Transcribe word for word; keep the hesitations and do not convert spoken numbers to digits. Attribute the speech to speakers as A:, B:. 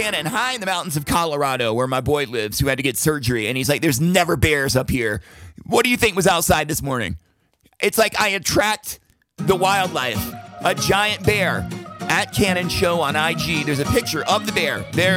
A: Cannon, high in the mountains of Colorado, where my boy lives, who had to get surgery. And he's like, there's never bears up here. What do you think was outside this morning? It's like I attract the wildlife. A giant bear. At Cannon Show on I G. There's a picture of the bear. There.